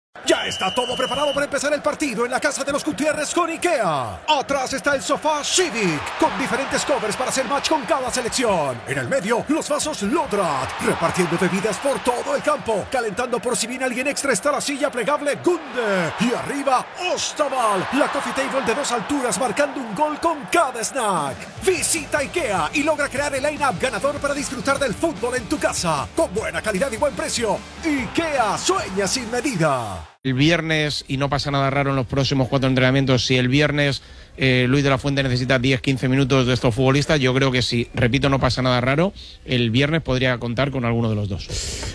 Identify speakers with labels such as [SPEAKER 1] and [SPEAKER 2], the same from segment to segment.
[SPEAKER 1] Ya está todo preparado para empezar el partido en la casa de los Gutiérrez con IKEA. Atrás está el sofá Civic, con diferentes covers para hacer match con cada selección. En el medio, los vasos Lodrat, repartiendo bebidas por todo el campo. Calentando por si viene alguien extra está la silla plegable Gunde. Y arriba, Ostaval, la coffee table de 2 alturas marcando un gol con cada snack. Visita IKEA y logra crear el line-up ganador para disfrutar del fútbol en tu casa. Con buena calidad y buen precio. IKEA sueña sin medida.
[SPEAKER 2] El viernes, y no pasa nada raro en los próximos 4 entrenamientos, si el viernes Luis de la Fuente necesita 10-15 minutos de estos futbolistas, yo creo que si, repito, no pasa nada raro, el viernes podría contar con alguno de los dos.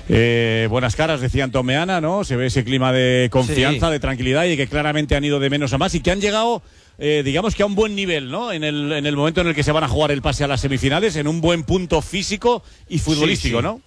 [SPEAKER 3] Buenas caras, decía Antón Meana, ¿no? Se ve ese clima de confianza, de tranquilidad, y que claramente han ido de menos a más y que han llegado, digamos que a un buen nivel, ¿no? En el momento en el que se van a jugar el pase a las semifinales, en un buen punto físico y futbolístico, ¿no?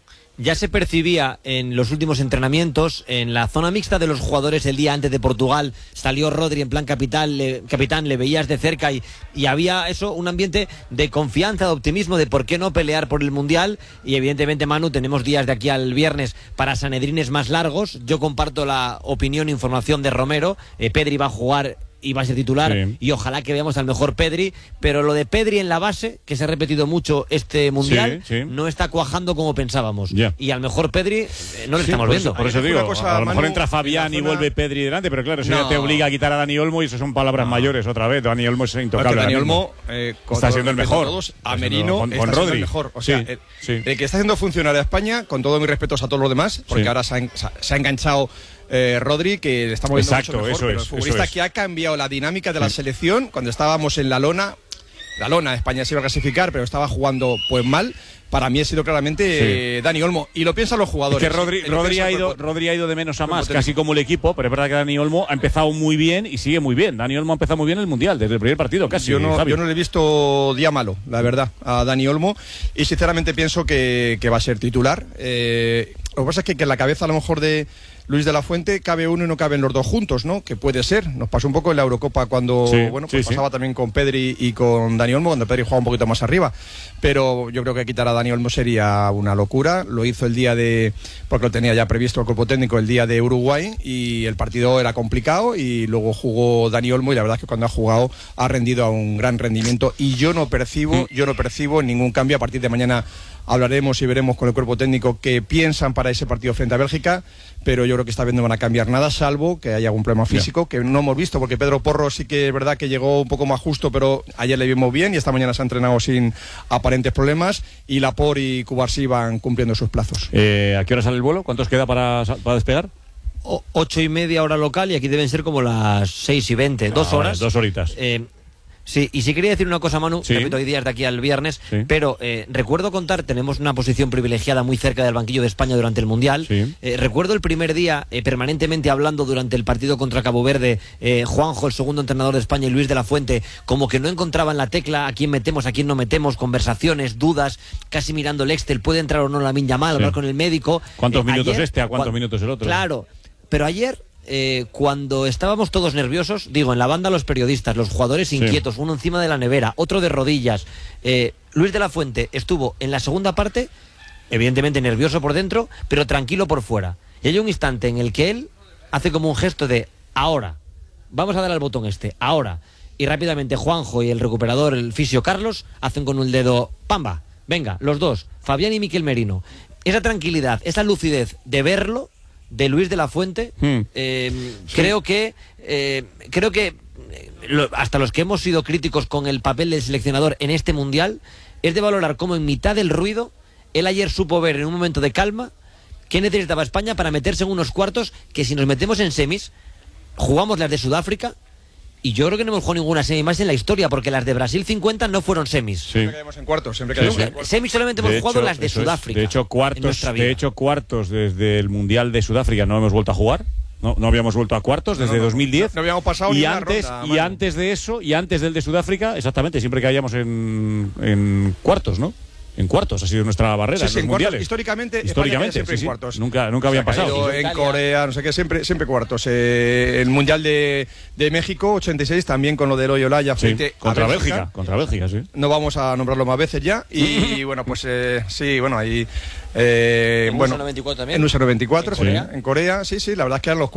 [SPEAKER 4] Ya se percibía en los últimos entrenamientos, en la zona mixta de los jugadores el día antes de Portugal, salió Rodri en plan capitán, le veías de cerca y había eso, un ambiente de confianza, de optimismo, de por qué no pelear por el Mundial. Y evidentemente, Manu, tenemos días de aquí al viernes para sanedrines más largos. Yo comparto la opinión e información de Romero. Pedri va a jugar y va a ser titular, y ojalá que veamos al mejor Pedri, pero lo de Pedri en la base, que se ha repetido mucho este Mundial, no está cuajando como pensábamos, y al mejor Pedri no le estamos viendo.
[SPEAKER 3] Por eso digo, a lo mejor entra Fabián y vuelve Pedri delante, pero claro, eso ya te obliga a quitar a Dani Olmo, y eso son palabras mayores otra vez. Dani Olmo es intocable.
[SPEAKER 5] Dani Olmo
[SPEAKER 3] está siendo el mejor.
[SPEAKER 5] A Merino
[SPEAKER 3] con Rodri.
[SPEAKER 5] El mejor. O sea, el que está haciendo funcionar a España, con todos mis respetos a todos los demás, porque ahora se ha enganchado Rodri, que le estamos viendo mucho mejor, pero el futbolista que ha cambiado la dinámica de la selección. Cuando estábamos en la lona, España se iba a clasificar, pero estaba jugando pues mal. Para mí ha sido claramente Dani Olmo, y lo piensan los jugadores.
[SPEAKER 3] Es que Rodri ha ido de menos a más, casi como el equipo, pero es verdad que Dani Olmo ha empezado muy bien y sigue muy bien. Dani Olmo ha empezado muy bien el Mundial, desde el primer partido casi.
[SPEAKER 5] Yo no le he visto día malo, la verdad, a Dani Olmo, y sinceramente pienso que va a ser titular. Lo que pasa es que en la cabeza a lo mejor de Luis de la Fuente cabe uno y no caben los dos juntos, ¿no? Que puede ser. Nos pasó un poco en la Eurocopa cuando pasaba también con Pedri y con Dani Olmo, cuando Pedri jugaba un poquito más arriba. Pero yo creo que quitar a Dani Olmo sería una locura. Lo hizo porque lo tenía ya previsto el cuerpo técnico, el día de Uruguay, y el partido era complicado, y luego jugó Dani Olmo, y la verdad es que cuando ha jugado ha rendido a un gran rendimiento, y yo no percibo ningún cambio. A partir de mañana hablaremos y veremos con el cuerpo técnico qué piensan para ese partido frente a Bélgica, pero yo creo que esta vez no van a cambiar nada, salvo que haya algún problema físico, que no hemos visto, porque Pedro Porro sí que es verdad que llegó un poco más justo, pero ayer le vimos bien y esta mañana se ha entrenado sin aparentes problemas, y Laporte y Cubarsí van cumpliendo sus plazos.
[SPEAKER 3] ¿A qué hora sale el vuelo? ¿Cuántos queda para despegar?
[SPEAKER 4] 8:30 hora local, y aquí deben ser como las 6:20, 2 horas.
[SPEAKER 3] 2 horitas.
[SPEAKER 4] Sí, y sí quería decir una cosa, Manu, repito, hay días de aquí al viernes, pero recuerdo contar, tenemos una posición privilegiada muy cerca del banquillo de España durante el Mundial. Recuerdo el primer día, permanentemente hablando durante el partido contra Cabo Verde, Juanjo, el segundo entrenador de España, y Luis de la Fuente, como que no encontraban la tecla, a quién metemos, a quién no metemos, conversaciones, dudas, casi mirando el Excel, puede entrar o no Lamine Yamal, hablar con el médico.
[SPEAKER 3] ¿Cuántos minutos a cuántos minutos el otro?
[SPEAKER 4] Claro, pero ayer, cuando estábamos todos nerviosos, digo, en la banda los periodistas, los jugadores inquietos, uno encima de la nevera, otro de rodillas, Luis de la Fuente estuvo en la segunda parte, evidentemente nervioso por dentro, pero tranquilo por fuera. Y hay un instante en el que él hace como un gesto de ahora, vamos a dar al botón ahora. Y rápidamente Juanjo y el recuperador, el fisio Carlos, hacen con un dedo, ¡pamba! Venga, los dos, Fabián y Miquel Merino. Esa tranquilidad, esa lucidez de verlo, de Luis de la Fuente, creo que hasta los que hemos sido críticos con el papel del seleccionador en este Mundial, es de valorar cómo en mitad del ruido él ayer supo ver en un momento de calma qué necesitaba España para meterse en unos cuartos que, si nos metemos en semis, jugamos las de Sudáfrica. Y yo creo que no hemos jugado ninguna semi más en la historia, porque las de Brasil 50 no fueron semis.
[SPEAKER 5] Siempre caemos en cuartos, siempre caemos en cuartos.
[SPEAKER 4] Semis solamente hemos jugado las de Sudáfrica.
[SPEAKER 3] De hecho, cuartos desde el Mundial de Sudáfrica no hemos vuelto a jugar. No habíamos vuelto a cuartos desde 2010.
[SPEAKER 5] No habíamos pasado ni una ronda.
[SPEAKER 3] Y antes de eso, y antes del de Sudáfrica, exactamente, siempre caíamos en cuartos, ¿no? En cuartos ha sido nuestra barrera en los mundiales.
[SPEAKER 5] Históricamente siempre en cuartos.
[SPEAKER 3] Nunca había pasado.
[SPEAKER 5] En Corea, no sé qué, siempre cuartos. El Mundial de México, 86, también con lo de Eloy Olaya frente
[SPEAKER 3] contra
[SPEAKER 5] a
[SPEAKER 3] Bélgica. Contra Bélgica, sí.
[SPEAKER 5] No vamos a nombrarlo más veces ya. Y bueno, pues ahí...
[SPEAKER 4] en USA 94 también.
[SPEAKER 5] En USA 94, en Corea, sí, la verdad es que eran los